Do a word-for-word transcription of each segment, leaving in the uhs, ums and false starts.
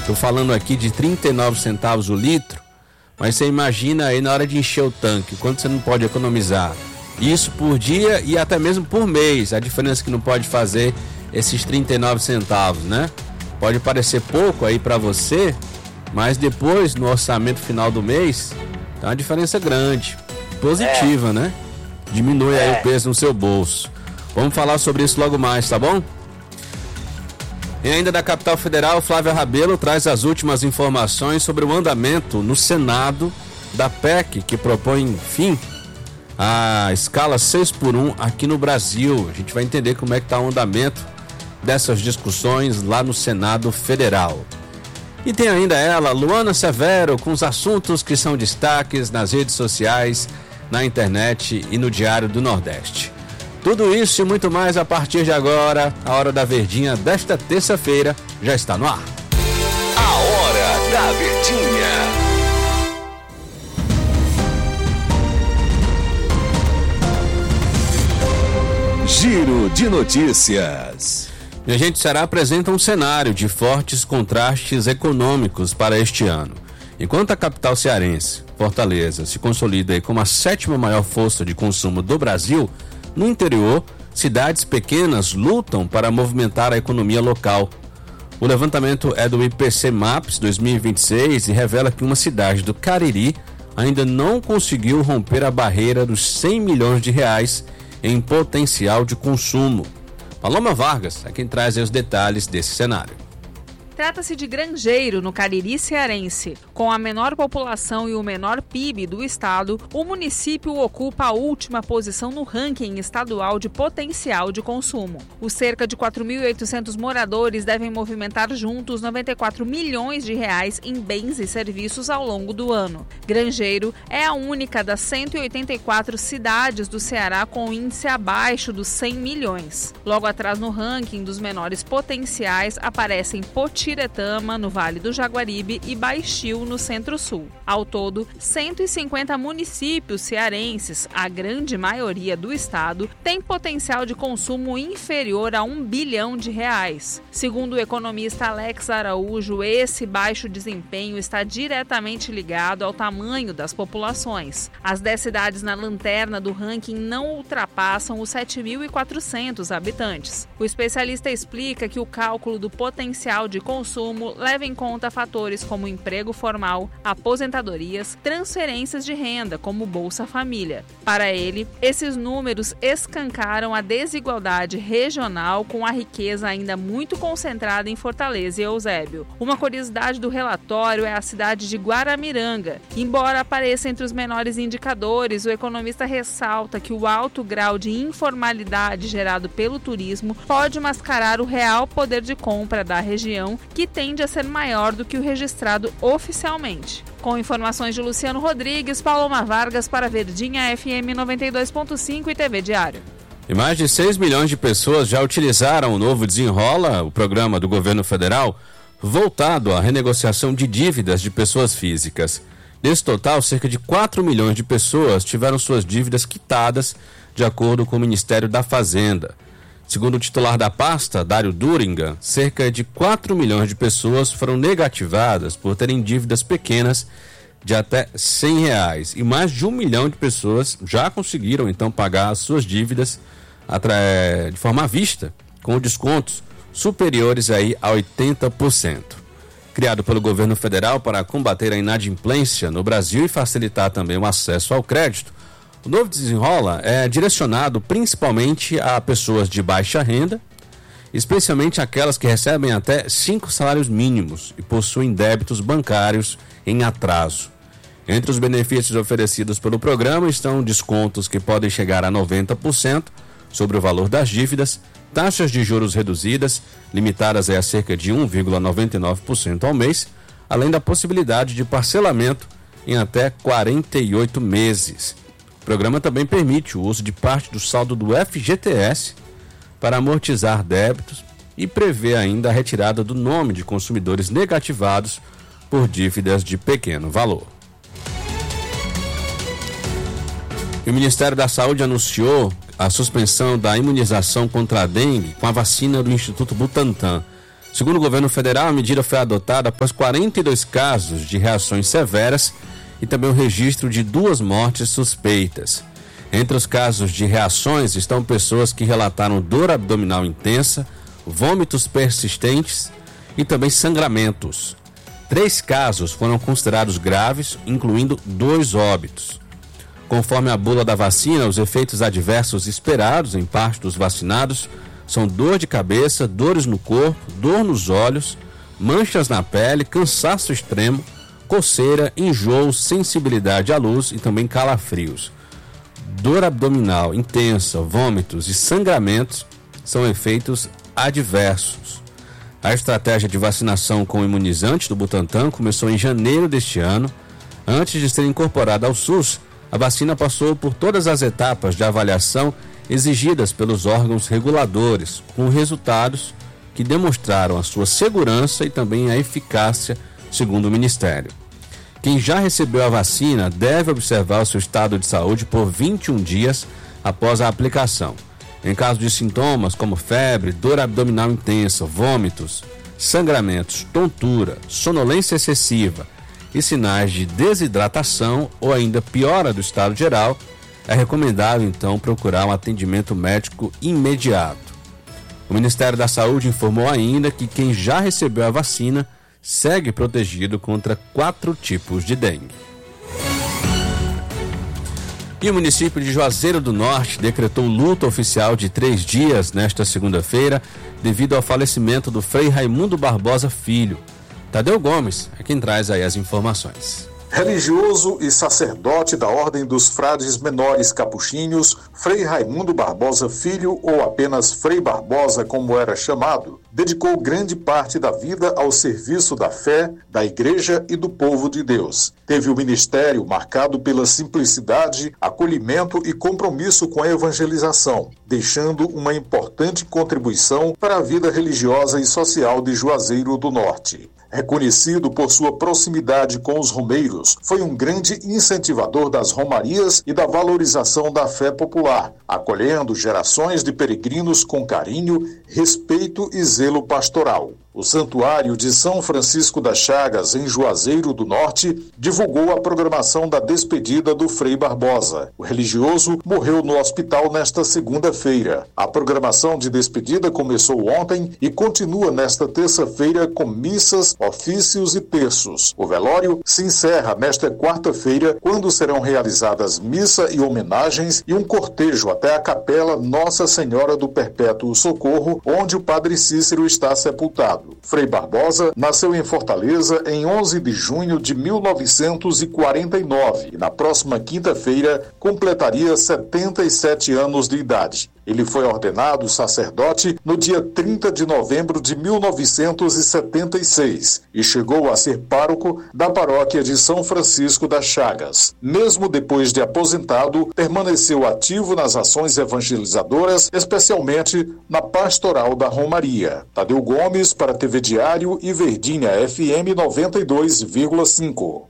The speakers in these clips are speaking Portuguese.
Estou falando aqui de trinta e nove centavos o litro, mas você imagina aí na hora de encher o tanque, quanto você não pode economizar. Isso por dia e até mesmo por mês, a diferença que não pode fazer esses trinta e nove centavos, né? Pode parecer pouco aí para você, mas depois no orçamento final do mês, tá uma diferença grande, positiva, é. né? Diminui é. aí o peso no seu bolso. Vamos falar sobre isso logo mais, tá bom? E ainda da capital federal, Flávia Rabelo traz as últimas informações sobre o andamento no Senado da P E C, que propõe, enfim, a escala seis por um aqui no Brasil. A gente vai entender como é que está o andamento dessas discussões lá no Senado Federal. E tem ainda ela, Luana Severo, com os assuntos que são destaques nas redes sociais, na internet e no Diário do Nordeste. Tudo isso e muito mais a partir de agora. A Hora da Verdinha desta terça-feira já está no ar. A Hora da Verdinha. Giro de notícias. E a gente será apresenta um cenário de fortes contrastes econômicos para este ano. Enquanto a capital cearense, Fortaleza, se consolida aí como a sétima maior força de consumo do Brasil, no interior, cidades pequenas lutam para movimentar a economia local. O levantamento é do I P C Maps dois mil e vinte e seis e revela que uma cidade do Cariri ainda não conseguiu romper a barreira dos cem milhões de reais em potencial de consumo. Paloma Vargas é quem traz os detalhes desse cenário. Trata-se de Grangeiro, no Cariri cearense. Com a menor população e o menor P I B do estado, o município ocupa a última posição no ranking estadual de potencial de consumo. Os cerca de quatro mil e oitocentos moradores devem movimentar juntos noventa e quatro milhões de reais em bens e serviços ao longo do ano. Grangeiro é a única das cento e oitenta e quatro cidades do Ceará com índice abaixo dos cem milhões. Logo atrás no ranking dos menores potenciais aparecem Poti, Tiretama, no Vale do Jaguaribe, e Baixio, no Centro-Sul. Ao todo, cento e cinquenta municípios cearenses, a grande maioria do estado, têm potencial de consumo inferior a um bilhão de reais. Segundo o economista Alex Araújo, esse baixo desempenho está diretamente ligado ao tamanho das populações. As dez cidades na lanterna do ranking não ultrapassam os sete mil e quatrocentos habitantes. O especialista explica que o cálculo do potencial de consumo consumo leva em conta fatores como emprego formal, aposentadorias, transferências de renda, como Bolsa Família. Para ele, esses números escancaram a desigualdade regional com a riqueza ainda muito concentrada em Fortaleza e Eusébio. Uma curiosidade do relatório é a cidade de Guaramiranga. Embora apareça entre os menores indicadores, o economista ressalta que o alto grau de informalidade gerado pelo turismo pode mascarar o real poder de compra da região, que tende a ser maior do que o registrado oficialmente. Com informações de Luciano Rodrigues, Paloma Vargas para Verdinha F M noventa e dois ponto cinco e T V Diário. E mais de seis milhões de pessoas já utilizaram o novo Desenrola, o programa do governo federal, voltado à renegociação de dívidas de pessoas físicas. Desse total, cerca de quatro milhões de pessoas tiveram suas dívidas quitadas, de acordo com o Ministério da Fazenda. Segundo o titular da pasta, Dário Duringa, cerca de quatro milhões de pessoas foram negativadas por terem dívidas pequenas de até cem reais. E mais de um milhão de pessoas já conseguiram, então, pagar as suas dívidas de forma à vista, com descontos superiores aí a oitenta por cento. Criado pelo governo federal para combater a inadimplência no Brasil e facilitar também o acesso ao crédito, o novo Desenrola é direcionado principalmente a pessoas de baixa renda, especialmente aquelas que recebem até cinco salários mínimos e possuem débitos bancários em atraso. Entre os benefícios oferecidos pelo programa estão descontos que podem chegar a noventa por cento sobre o valor das dívidas, taxas de juros reduzidas, limitadas a cerca de um vírgula noventa e nove por cento ao mês, além da possibilidade de parcelamento em até quarenta e oito meses. O programa também permite o uso de parte do saldo do F G T S para amortizar débitos e prevê ainda a retirada do nome de consumidores negativados por dívidas de pequeno valor. E o Ministério da Saúde anunciou a suspensão da imunização contra a dengue com a vacina do Instituto Butantan. Segundo o governo federal, a medida foi adotada após quarenta e dois casos de reações severas e também o registro de duas mortes suspeitas. Entre os casos de reações estão pessoas que relataram dor abdominal intensa, vômitos persistentes e também sangramentos. Três casos foram considerados graves, incluindo dois óbitos. Conforme a bula da vacina, os efeitos adversos esperados em parte dos vacinados são dor de cabeça, dores no corpo, dor nos olhos, manchas na pele, cansaço extremo, coceira, enjoo, sensibilidade à luz e também calafrios. Dor abdominal intensa, vômitos e sangramentos são efeitos adversos. A estratégia de vacinação com imunizantes do Butantan começou em janeiro deste ano. Antes de ser incorporada ao SUS, a vacina passou por todas as etapas de avaliação exigidas pelos órgãos reguladores, com resultados que demonstraram a sua segurança e também a eficácia, segundo o Ministério. Quem já recebeu a vacina deve observar o seu estado de saúde por vinte e um dias após a aplicação. Em caso de sintomas como febre, dor abdominal intensa, vômitos, sangramentos, tontura, sonolência excessiva e sinais de desidratação ou ainda piora do estado geral, é recomendável então procurar um atendimento médico imediato. O Ministério da Saúde informou ainda que quem já recebeu a vacina segue protegido contra quatro tipos de dengue. E o município de Juazeiro do Norte decretou luto oficial de três dias nesta segunda-feira devido ao falecimento do Frei Raimundo Barbosa Filho. Tadeu Gomes é quem traz aí as informações. Religioso e sacerdote da Ordem dos Frades Menores Capuchinhos, Frei Raimundo Barbosa Filho, ou apenas Frei Barbosa como era chamado, dedicou grande parte da vida ao serviço da fé, da Igreja e do povo de Deus. Teve o ministério marcado pela simplicidade, acolhimento e compromisso com a evangelização, deixando uma importante contribuição para a vida religiosa e social de Juazeiro do Norte. Reconhecido por sua proximidade com os romeiros, foi um grande incentivador das romarias e da valorização da fé popular, acolhendo gerações de peregrinos com carinho, respeito e zelo pastoral. O Santuário de São Francisco das Chagas, em Juazeiro do Norte, divulgou a programação da despedida do Frei Barbosa. O religioso morreu no hospital nesta segunda-feira. A programação de despedida começou ontem e continua nesta terça-feira com missas, ofícios e terços. O velório se encerra nesta quarta-feira, quando serão realizadas missa e homenagens e um cortejo até a capela Nossa Senhora do Perpétuo Socorro, onde o padre Cícero está sepultado. Frei Barbosa nasceu em Fortaleza em onze de junho de mil novecentos e quarenta e nove e na próxima quinta-feira completaria setenta e sete anos de idade. Ele foi ordenado sacerdote no dia trinta de novembro de mil novecentos e setenta e seis e chegou a ser pároco da paróquia de São Francisco das Chagas. Mesmo depois de aposentado, permaneceu ativo nas ações evangelizadoras, especialmente na pastoral da Romaria. Tadeu Gomes para T V Diário e Verdinha F M noventa e dois vírgula cinco.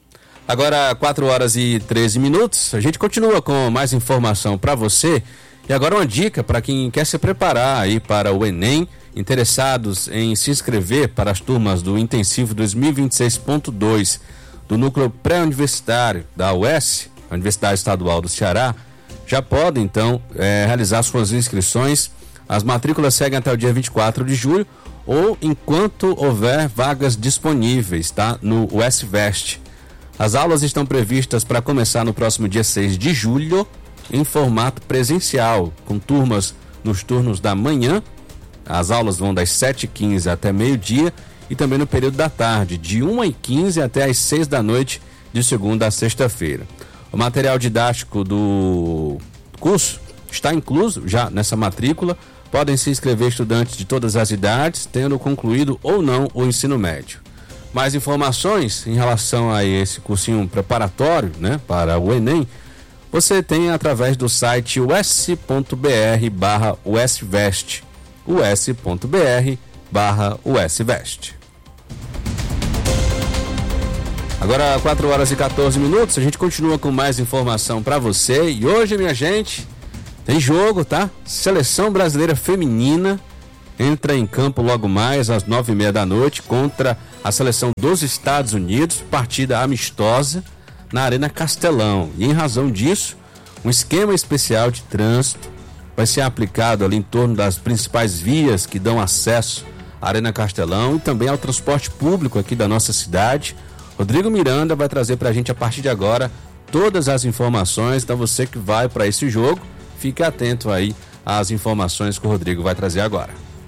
Agora quatro horas e treze minutos, a gente continua com mais informação para você. E agora uma dica para quem quer se preparar aí para o Enem, interessados em se inscrever para as turmas do Intensivo dois mil e vinte e seis ponto dois do Núcleo Pré-Universitário da U E S, a Universidade Estadual do Ceará, já podem então é, realizar suas inscrições. As matrículas seguem até o dia vinte e quatro de julho ou enquanto houver vagas disponíveis, tá? No U S Vest. As aulas estão previstas para começar no próximo dia seis de julho, em formato presencial, com turmas nos turnos da manhã. As aulas vão das sete e quinze até meio-dia e também no período da tarde, de uma e quinze até as seis da noite, de segunda a sexta-feira. O material didático do curso está incluso já nessa matrícula. Podem se inscrever estudantes de todas as idades, tendo concluído ou não o ensino médio. Mais informações em relação a esse cursinho preparatório, né, para o Enem, você tem através do site us.br barra usvest, us.br barra usvest. Agora quatro horas e quatorze minutos, a gente continua com mais informação para você. E hoje, minha gente, tem jogo, tá? Seleção Brasileira Feminina entra em campo logo mais às nove e meia da noite contra a seleção dos Estados Unidos, partida amistosa na Arena Castelão. E em razão disso, um esquema especial de trânsito vai ser aplicado ali em torno das principais vias que dão acesso à Arena Castelão e também ao transporte público aqui da nossa cidade. Rodrigo Miranda vai trazer para a gente a partir de agora todas as informações. Então você que vai para esse jogo, fique atento aí às informações que o Rodrigo vai trazer agora.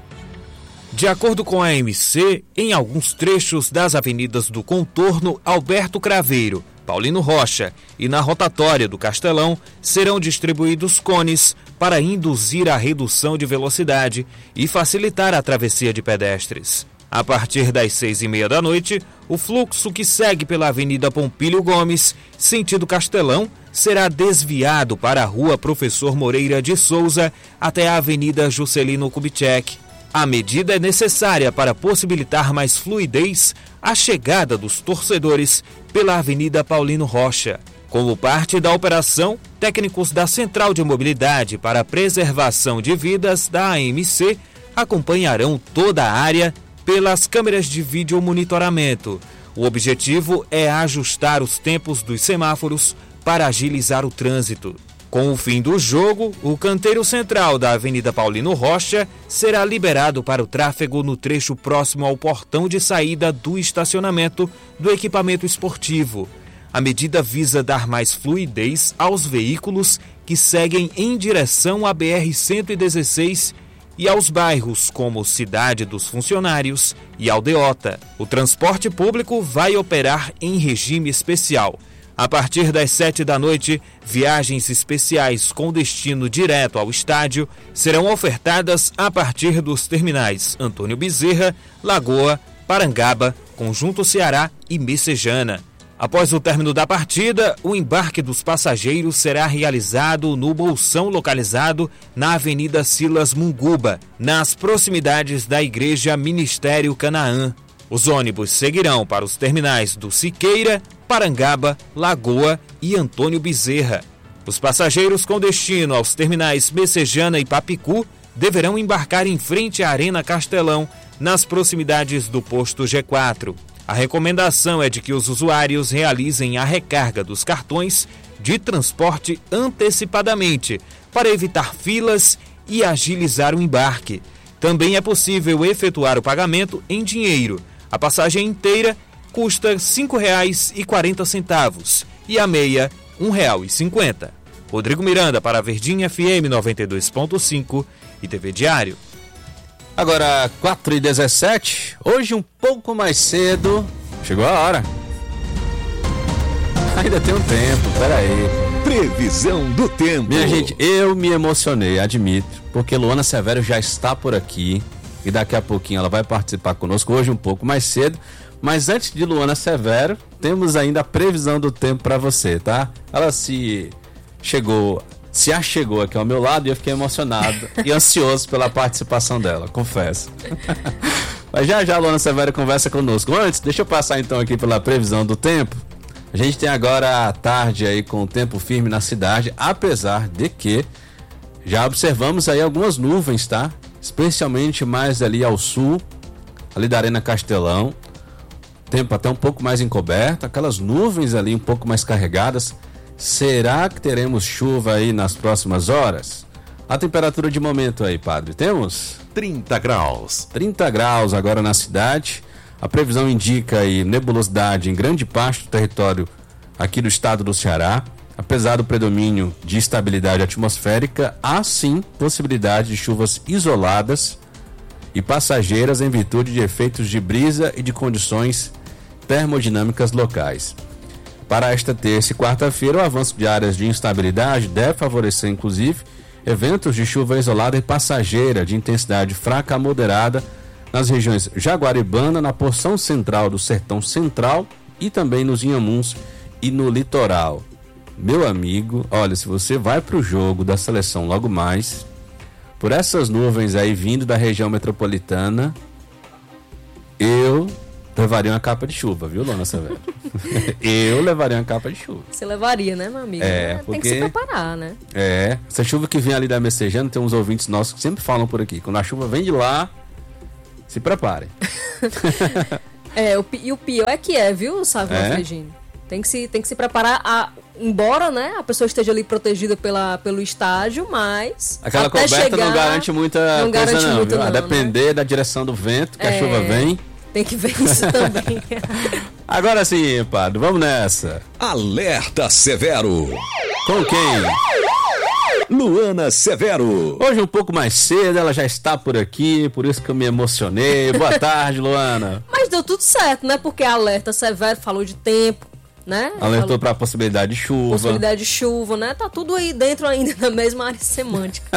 De acordo com a A M C, em alguns trechos das avenidas do contorno Alberto Craveiro, Paulino Rocha e na rotatória do Castelão serão distribuídos cones para induzir a redução de velocidade e facilitar a travessia de pedestres. A partir das seis e meia da noite, o fluxo que segue pela Avenida Pompílio Gomes, sentido Castelão, será desviado para a Rua Professor Moreira de Souza até a Avenida Juscelino Kubitschek. A medida é necessária para possibilitar mais fluidez à chegada dos torcedores pela Avenida Paulino Rocha. Como parte da operação, técnicos da Central de Mobilidade para a Preservação de Vidas da A M C acompanharão toda a área pelas câmeras de vídeo monitoramento. O objetivo é ajustar os tempos dos semáforos para agilizar o trânsito. Com o fim do jogo, o canteiro central da Avenida Paulino Rocha será liberado para o tráfego no trecho próximo ao portão de saída do estacionamento do equipamento esportivo. A medida visa dar mais fluidez aos veículos que seguem em direção à B R cento e dezesseis e aos bairros como Cidade dos Funcionários e Aldeota. O transporte público vai operar em regime especial. A partir das sete da noite, viagens especiais com destino direto ao estádio serão ofertadas a partir dos terminais Antônio Bezerra, Lagoa, Parangaba, Conjunto Ceará e Messejana. Após o término da partida, o embarque dos passageiros será realizado no bolsão localizado na Avenida Silas Munguba, nas proximidades da Igreja Ministério Canaã. Os ônibus seguirão para os terminais do Siqueira, Parangaba, Lagoa e Antônio Bezerra. Os passageiros com destino aos terminais Messejana e Papicu deverão embarcar em frente à Arena Castelão, nas proximidades do posto G quatro. A recomendação é de que os usuários realizem a recarga dos cartões de transporte antecipadamente, para evitar filas e agilizar o embarque. Também é possível efetuar o pagamento em dinheiro. A passagem inteira custa cinco reais e quarenta centavos e a meia um real e cinquenta. Rodrigo Miranda para a Verdinha F M noventa e dois ponto cinco e T V Diário. Agora quatro e dezessete, hoje um pouco mais cedo, chegou a hora. Ainda tem um tempo, peraí. Previsão do tempo. Minha gente, eu me emocionei, admito, porque Luana Severo já está por aqui e daqui a pouquinho ela vai participar conosco, hoje um pouco mais cedo. Mas antes de Luana Severo, temos ainda a previsão do tempo para você, tá? Ela se chegou, se achegou aqui ao meu lado e eu fiquei emocionado e ansioso pela participação dela, confesso. Mas já já a Luana Severo conversa conosco. Antes, deixa eu passar então aqui pela previsão do tempo. A gente tem agora a tarde aí com o tempo firme na cidade, apesar de que já observamos aí algumas nuvens, tá? Especialmente mais ali ao sul, ali da Arena Castelão. Tempo até um pouco mais encoberto, aquelas nuvens ali um pouco mais carregadas. Será que teremos chuva aí nas próximas horas? A temperatura de momento aí, padre, temos? trinta graus. trinta graus agora na cidade. A previsão indica aí nebulosidade em grande parte do território aqui do estado do Ceará. Apesar do predomínio de estabilidade atmosférica, há sim possibilidade de chuvas isoladas e passageiras em virtude de efeitos de brisa e de condições termodinâmicas locais. Para esta terça e quarta-feira, o avanço de áreas de instabilidade deve favorecer, inclusive, eventos de chuva isolada e passageira de intensidade fraca a moderada nas regiões Jaguaribana, na porção central do Sertão Central e também nos Inhamuns e no litoral. Meu amigo, olha, se você vai para o jogo da seleção logo mais, por essas nuvens aí vindo da região metropolitana, eu levaria uma capa de chuva, viu, Luana Severo? Eu levaria uma capa de chuva. Você levaria, né, meu amigo? É, Tem porque... que se preparar, né? É, essa chuva que vem ali da Messejana, tem uns ouvintes nossos que sempre falam por aqui. Quando a chuva vem de lá, se preparem. É, o, e o pior é que é, viu, Sávio É? Fregini? Tem que se, tem que se preparar, a, embora, né, a pessoa esteja ali protegida pela, pelo estágio, mas Aquela até coberta chegar, não garante muita não coisa garante não, muito viu? A não, depender né? da direção do vento que É. a chuva vem. Tem que ver isso também. Agora sim, Padre, vamos nessa. Alerta Severo. Com quem? Luana Severo. Hoje um pouco mais cedo, ela já está por aqui, por isso que eu me emocionei. Boa tarde, Luana. Mas deu tudo certo, né? Porque a alerta severo falou de tempo, né? Alertou Falou para a possibilidade de chuva. possibilidade de chuva, né? Tá tudo aí dentro ainda da mesma área semântica.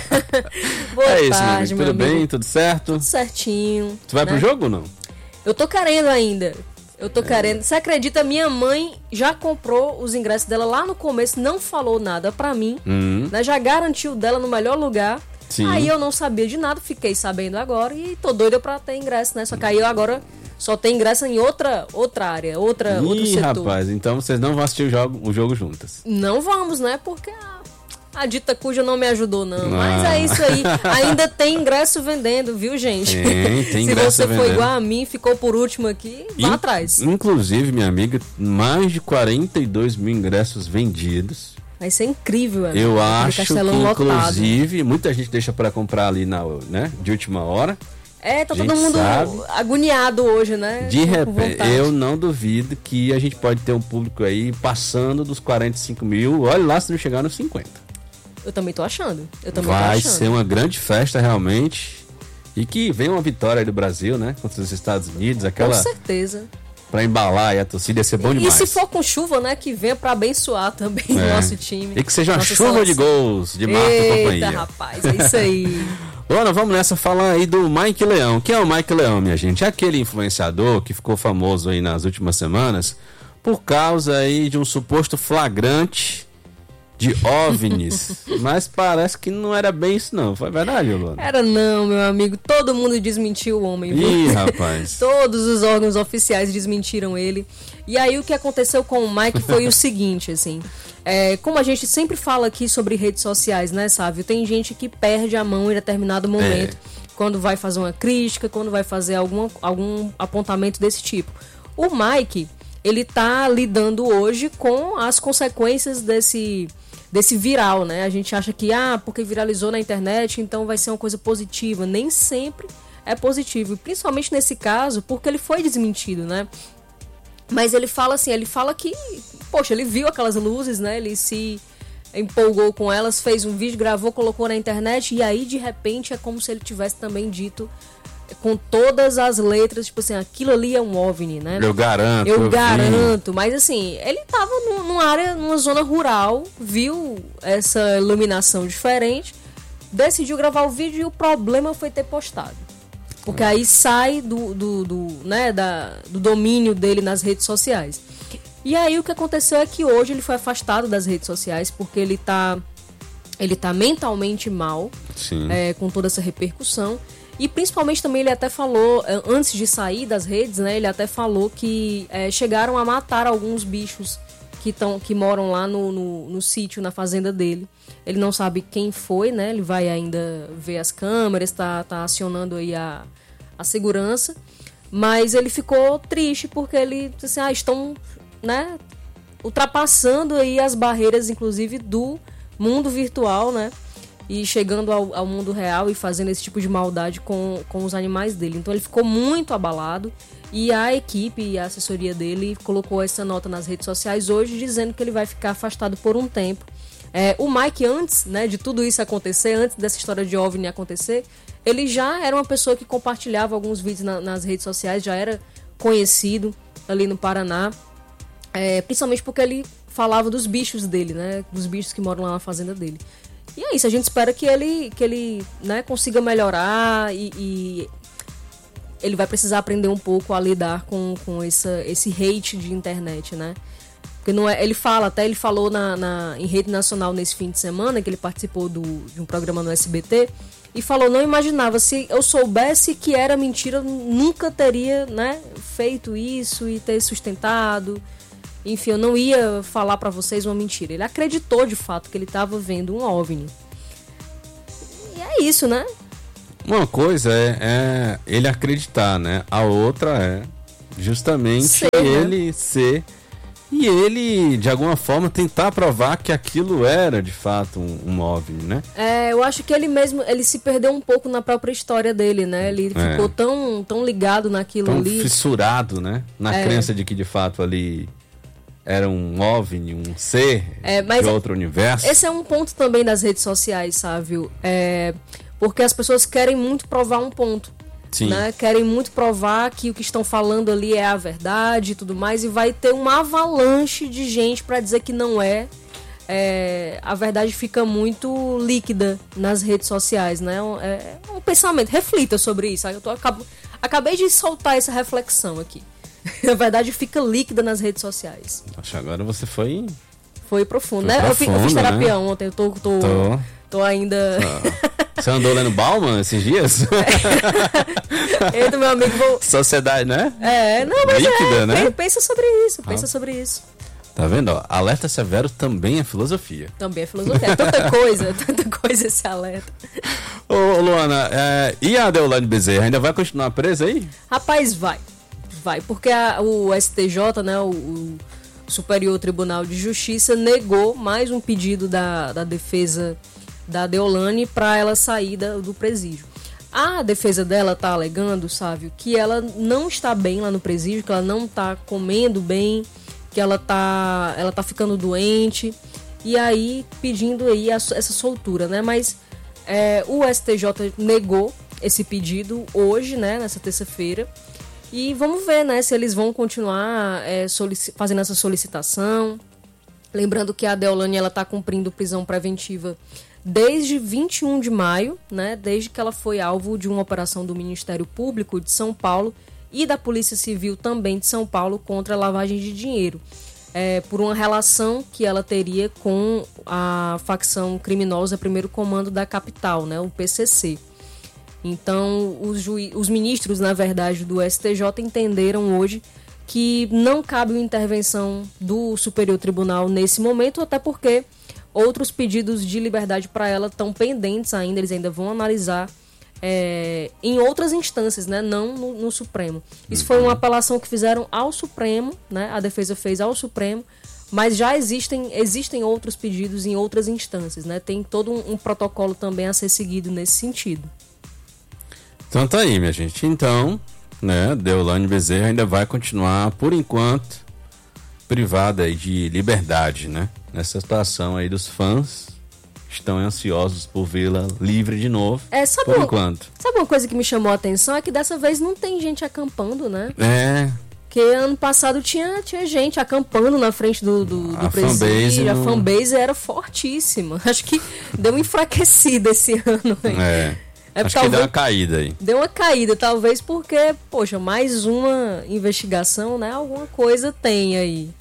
Boa é isso, tarde, meu amigo. Tudo meu bem? amigo. Tudo certo? Tudo certinho. Tu vai né? pro jogo ou não? Eu tô querendo ainda. Eu tô é. querendo. Você acredita? Minha mãe já comprou os ingressos dela lá no começo, não falou nada pra mim, Hum. né? Já garantiu dela no melhor lugar. Sim. Aí eu não sabia de nada, fiquei sabendo agora e tô doida pra ter ingresso, né? Só que aí eu agora só tenho ingresso em outra, outra área, outra, Ih, outro setor. rapaz, então vocês não vão assistir o jogo, o jogo juntas. Não vamos, né? Porque a, a dita cuja não me ajudou, não. Ah. Mas é isso aí. Ainda tem ingresso vendendo, viu, gente? Tem, tem Se ingresso você vendendo. foi igual a mim, ficou por último aqui, vá In- atrás. Inclusive, minha amiga, mais de quarenta e dois mil ingressos vendidos. Vai ser incrível, né? Eu Aquele acho que, Castelão lotado. inclusive, muita gente deixa para comprar ali na, né, de última hora. É, tá gente todo mundo sabe. agoniado hoje, né? De Com repente, vontade. eu não duvido que a gente pode ter um público aí passando dos quarenta e cinco mil. Olha lá se não chegar nos cinquenta. Eu também tô achando. Eu também tô Vai achando. ser uma grande festa realmente. E que venha uma vitória aí do Brasil, né? Contra os Estados Unidos, Com aquela certeza. pra embalar aí a torcida ia ser bom E demais. se for com chuva, né? Que venha pra abençoar também o É. nosso time. E que seja uma nossa chuva de seleção. gols de Marta e Eita, companhia. rapaz, é isso aí. Luana, vamos nessa falar aí do Mike Leão. Quem é o Mike Leão, minha gente? É aquele influenciador que ficou famoso aí nas últimas semanas por causa aí de um suposto flagrante de OVNIs. Mas parece que não era bem isso não. Foi verdade, Luana? Era não, meu amigo. Todo mundo desmentiu o homem, viu? Ih, rapaz. Todos os órgãos oficiais desmentiram ele. E aí o que aconteceu com o Mike foi o seguinte, assim. É, como a gente sempre fala aqui sobre redes sociais, né, Sávio? Tem gente que perde a mão em determinado momento. É. Quando vai fazer uma crítica, quando vai fazer alguma, algum apontamento desse tipo. O Mike, ele tá lidando hoje com as consequências desse... desse viral, né? A gente acha que, ah, porque viralizou na internet, então vai ser uma coisa positiva. Nem sempre é positivo. E principalmente nesse caso, porque ele foi desmentido, né? Mas ele fala assim, ele fala que, poxa, ele viu aquelas luzes, né? Ele se empolgou com elas, fez um vídeo, gravou, colocou na internet, e aí, de repente, é como se ele tivesse também dito com todas as letras, tipo assim, aquilo ali é um OVNI, né? Eu garanto. Eu vi. garanto, mas assim, ele tava num- numa área, numa zona rural, viu essa iluminação diferente, decidiu gravar o vídeo e o problema foi ter postado. Porque aí sai do, do, do, né, da, do domínio dele nas redes sociais. E aí o que aconteceu é que hoje ele foi afastado das redes sociais porque ele tá, ele tá mentalmente mal, Sim. é, com toda essa repercussão. E principalmente também ele até falou, é, antes de sair das redes, né, ele até falou que é, chegaram a matar alguns bichos que, tão, que moram lá no, no, no sítio, na fazenda dele. Ele não sabe quem foi, né? Ele vai ainda ver as câmeras, tá, tá acionando aí a, a segurança. Mas ele ficou triste porque ele disse assim, ah, estão, né, ultrapassando aí as barreiras, inclusive, do mundo virtual, né? E chegando ao, ao mundo real e fazendo esse tipo de maldade com, com os animais dele. Então ele ficou muito abalado e a equipe e a assessoria dele colocou essa nota nas redes sociais hoje dizendo que ele vai ficar afastado por um tempo. É, o Mike, antes, né, de tudo isso acontecer, antes dessa história de OVNI acontecer, ele já era uma pessoa que compartilhava alguns vídeos na, nas redes sociais, já era conhecido ali no Paraná, é, principalmente porque ele falava dos bichos dele, né, dos bichos que moram lá na fazenda dele. E é isso, a gente espera que ele, que ele né, consiga melhorar e, e ele vai precisar aprender um pouco a lidar com, com essa, esse hate de internet, né? Porque não é, ele fala, até ele falou na, na, em rede nacional nesse fim de semana, que ele participou do, de um programa no S B T, e falou, não imaginava, se eu soubesse que era mentira, nunca teria, né, feito isso e ter sustentado. Enfim, eu não ia falar pra vocês uma mentira. Ele acreditou de fato que ele estava vendo um OVNI. E é isso, né? Uma coisa é, é ele acreditar, né? A outra é justamente ser, ele né? ser e ele, de alguma forma, tentar provar que aquilo era, de fato, um, um OVNI, né? É, eu acho que ele mesmo, ele se perdeu um pouco na própria história dele, né? Ele é. ficou tão, tão ligado naquilo tão ali. fissurado, né? Na é. crença de que, de fato, ali era um OVNI, um ser é, mas de outro universo. Esse é um ponto também das redes sociais, Sávio. É, porque as pessoas querem muito provar um ponto. Sim. Né? Querem muito provar que o que estão falando ali é a verdade e tudo mais, e vai ter uma avalanche de gente para dizer que não é. É. A verdade fica muito líquida nas redes sociais, né? É um pensamento, reflita sobre isso. Eu tô, acabo, acabei de soltar essa reflexão aqui. A verdade fica líquida nas redes sociais. Acho que agora você foi... Foi profundo, foi né? Profundo, eu, fiz, eu fiz terapia né? ontem, eu tô... tô... tô. Tô ainda... Você andou lendo Bauman esses dias? Eu do meu amigo vou... Sociedade, né? É, não, mas líquida, é, né? pensa sobre isso, pensa ah. sobre isso. Tá vendo? Ó, alerta severo também é filosofia. Também é filosofia, é tanta coisa, tanta coisa esse alerta. Ô, Luana, é, e a Deolane Bezerra, ainda vai continuar presa aí? Rapaz, vai, vai, porque a, o S T J, né, o, o Superior Tribunal de Justiça, negou mais um pedido da, da defesa da Deolane para ela sair da, do presídio. A defesa dela tá alegando, Sávio, que ela não está bem lá no presídio, que ela não tá comendo bem, que ela tá, ela tá ficando doente, e aí pedindo aí a, essa soltura, né? Mas é, o S T J negou esse pedido hoje, né? Nessa terça-feira. E vamos ver, né? Se eles vão continuar é, solici- fazendo essa solicitação. Lembrando que a Deolane, ela tá cumprindo prisão preventiva desde vinte e um de maio, né? Desde que ela foi alvo de uma operação do Ministério Público de São Paulo e da Polícia Civil também de São Paulo contra a lavagem de dinheiro, é, por uma relação que ela teria com a facção criminosa Primeiro Comando da Capital, né? O P C C. Então, os, juiz, os ministros, na verdade, do S T J entenderam hoje que não cabe uma intervenção do Superior Tribunal nesse momento, até porque outros pedidos de liberdade para ela estão pendentes ainda, eles ainda vão analisar é, em outras instâncias, né? Não no, no Supremo. Isso foi uma apelação que fizeram ao Supremo, né? A defesa fez ao Supremo, mas já existem, existem outros pedidos em outras instâncias, né? Tem todo um, um protocolo também a ser seguido nesse sentido. Então tá aí, minha gente. Então, né, Deolane Bezerra ainda vai continuar, por enquanto, privada aí de liberdade, né? Nessa situação aí dos fãs estão ansiosos por vê-la livre de novo, é, sabe por uma, enquanto. Sabe uma coisa que me chamou a atenção? É que dessa vez não tem gente acampando, né? É. Porque ano passado tinha, tinha gente acampando na frente do, do, do presídio. A não... fanbase era fortíssima. Acho que deu uma enfraquecida esse ano aí. É. É, Acho talvez, que deu uma caída aí. Deu uma caída, talvez porque, poxa, mais uma investigação, né? Alguma coisa tem aí.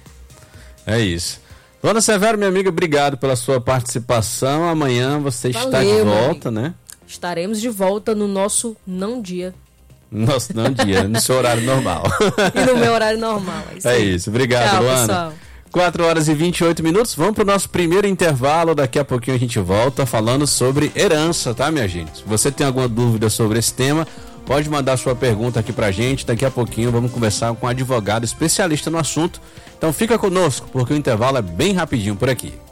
É isso. Dona Severo, minha amiga, obrigado pela sua participação. Amanhã você Valeu, está de volta, né? Estaremos de volta no nosso não dia. Nosso não dia, no seu horário normal. E no meu horário normal. É isso, é isso. Obrigado, Tchau, Luana. Pessoal. quatro horas e vinte e oito minutos. Vamos para o nosso primeiro intervalo. Daqui a pouquinho a gente volta falando sobre herança, tá, minha gente? Se você tem alguma dúvida sobre esse tema, pode mandar sua pergunta aqui pra gente. Daqui a pouquinho vamos conversar com um advogado especialista no assunto. Então fica conosco, porque o intervalo é bem rapidinho por aqui.